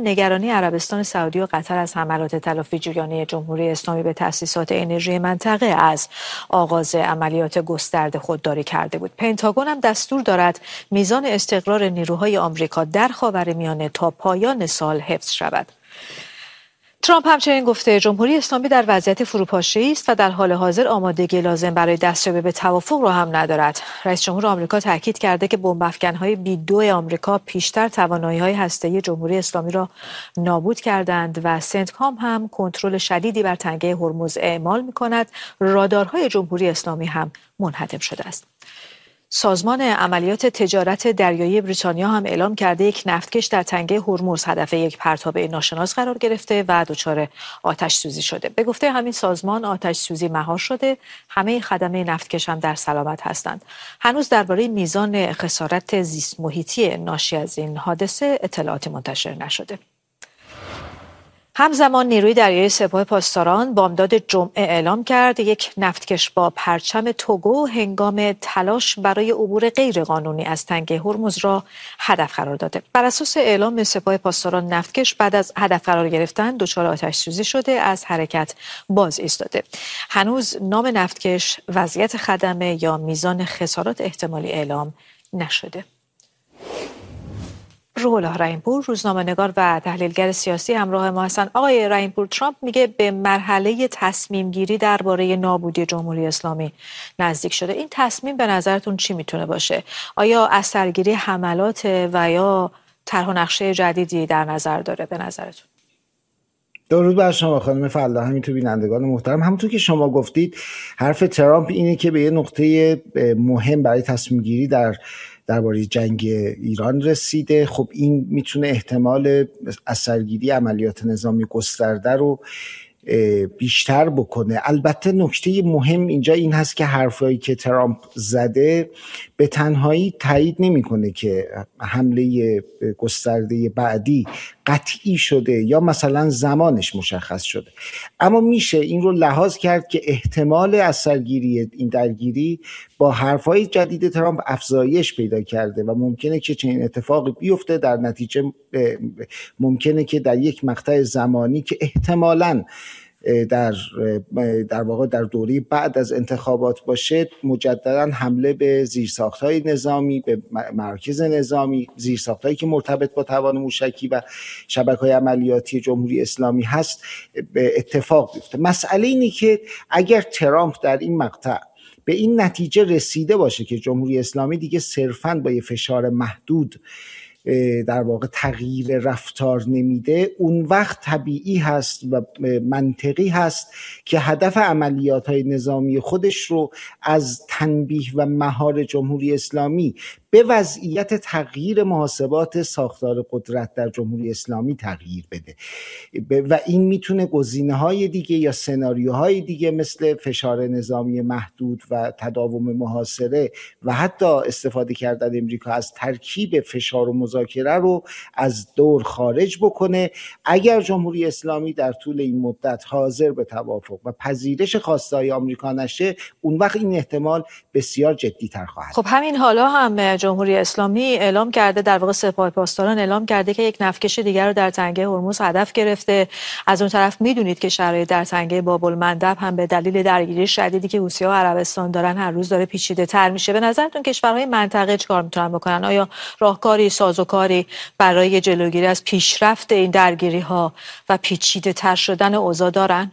نگرانی عربستان سعودی و قطر از حملات تلافی‌جویانه جمهوری اسلامی به تأسیسات انرژی منطقه از آغاز عملیات گسترده خودداری کرده بود. پنتاگون هم دستور دارد میزان استقرار نیروهای آمریکا در خاورمیانه تا پایان سال حفظ شود. ترامپ همچنین گفته جمهوری اسلامی در وضعیت فروپاشه‌ای است و در حال حاضر آمادگی لازم برای دستیابی به توافق را هم ندارد. رئیس جمهور آمریکا تاکید کرده که بمب‌افکن‌های B-2 آمریکا پیشتر توانایی‌های هسته‌ای جمهوری اسلامی را نابود کردند و سنتکام هم کنترل شدیدی بر تنگه هرمز اعمال می‌کند. رادارهای جمهوری اسلامی هم منهدم شده است. سازمان عملیات تجارت دریایی بریتانیا هم اعلام کرده یک نفتکش در تنگه هرمز هدف یک پرتاب ناشناس قرار گرفته و دچار آتش سوزی شده. به گفته همین سازمان آتش سوزی مهار شده، همه خدمه نفتکش هم در سلامت هستند. هنوز درباره میزان خسارت زیست محیطی ناشی از این حادثه اطلاعاتی منتشر نشده. همزمان نیروی دریایی سپاه پاسداران بامداد جمعه اعلام کرد یک نفتکش با پرچم توگو هنگام تلاش برای عبور غیرقانونی از تنگه هرمز را هدف قرار داده. بر اساس اعلام سپاه پاسداران نفتکش بعد از هدف قرار گرفتن دچار آتش سوزی شده، از حرکت باز ایستاده. هنوز نام نفتکش، وضعیت خدمه یا میزان خسارات احتمالی اعلام نشده. روح‌الله رحیم‌پور روزنامه‌نگار و تحلیلگر سیاسی همراه ما هستند. آقای رحیم‌پور، ترامپ میگه به مرحله تصمیم گیری درباره نابودی جمهوری اسلامی نزدیک شده. این تصمیم به نظرتون چی میتونه باشه؟ آیا اثرگیری حملات و یا طرح و نقشه جدیدی در نظر داره به نظرتون؟ درود بر شما خانم فلاح، همینطور بینندگان محترم. همونطور که شما گفتید حرف ترامپ اینه که به یه نقطه مهم برای تصمیم گیری درباره جنگ ایران رسیده. خب این میتونه احتمال اثرگیری عملیات نظامی گسترده رو بیشتر بکنه. البته نکته مهم اینجا این هست که حرفایی که ترامپ زده به تنهایی تایید نمیکنه که حمله گسترده بعدی قطعی شده یا مثلا زمانش مشخص شده، اما میشه این رو لحاظ کرد که احتمال اثرگیری این درگیری با حرفای جدید ترامپ افزایش پیدا کرده و ممکنه که چنین اتفاقی بیفته. در نتیجه ممکنه که در یک مقطع زمانی که احتمالاً در واقع در دوره بعد از انتخابات باشه، مجددا حمله به زیرساخت‌های نظامی، به مراکز نظامی، زیرساخت‌هایی که مرتبط با توان موشکی و شبکه‌های عملیاتی جمهوری اسلامی هست به اتفاق بیفته. مسئله اینه که اگر ترامپ در این مقطع به این نتیجه رسیده باشه که جمهوری اسلامی دیگه صرفاً با یه فشار محدود در واقع تغییر رفتار نمیده، اون وقت طبیعی هست و منطقی هست که هدف عملیات‌های نظامی خودش رو از تنبیه و مهار جمهوری اسلامی به وضعیت تغییر محاسبات ساختار قدرت در جمهوری اسلامی تغییر بده و این میتونه گزینه‌های دیگه یا سناریوهای دیگه مثل فشار نظامی محدود و تداوم محاصره و حتی استفاده کردن امریکا از ترکیب فشار و مذاکره رو از دور خارج بکنه. اگر جمهوری اسلامی در طول این مدت حاضر به توافق و پذیرش خواسته‌های آمریکا نشه، اون وقت این احتمال بسیار جدی‌تر خواهد. خب همین حالا هم جمهوری اسلامی اعلام کرده، در واقع سپاه پاسداران اعلام کرده که یک نفتکش دیگر رو در تنگه هرمز هدف گرفته. از اون طرف میدونید که شرایط در تنگه باب‌المندب هم به دلیل درگیری شدیدی که حوثی‌ها و عربستان دارن هر روز داره پیچیده‌تر میشه. به نظرتون کشورهای منطقه چیکار میتونن بکنن؟ آیا راهکاری، سازوکاری برای جلوگیری از پیشرفت این درگیری‌ها و پیچیده‌تر شدن اوضاع دارن؟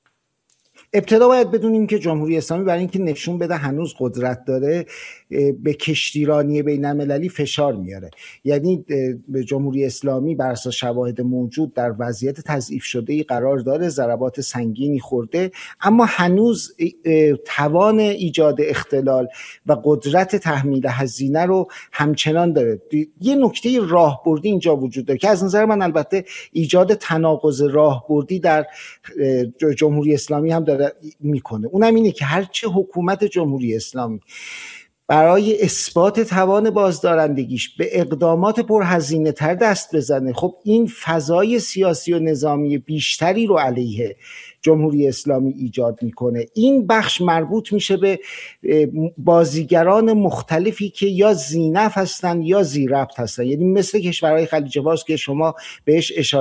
ابتدا باید بدونیم که جمهوری اسلامی برای اینکه نشون بده هنوز قدرت داره به کشتیرانی بین‌المللی فشار میاره. یعنی جمهوری اسلامی بر اساس شواهد موجود در وضعیت تضعیف شده‌ای قرار داره، ضربات سنگینی خورده، اما هنوز توان ایجاد اختلال و قدرت تحمیل هزینه رو همچنان داره. یه نکته راهبردی اینجا وجود داره که از نظر من البته ایجاد تناقض راهبردی در جمهوری اسلامی هم داره میکنه. اونم اینه که هرچه حکومت جمهوری اسلامی برای اثبات توان بازدارندگیش به اقدامات پرهزینه تر دست بزنه، خب این فضای سیاسی و نظامی بیشتری رو علیه جمهوری اسلامی ایجاد میکنه. این بخش مربوط میشه به بازیگران مختلفی که یا ذی‌نفع هستن یا ذی‌ربط هستن، یعنی مثل کشورهای خلیج فارس که شما بهش اشاره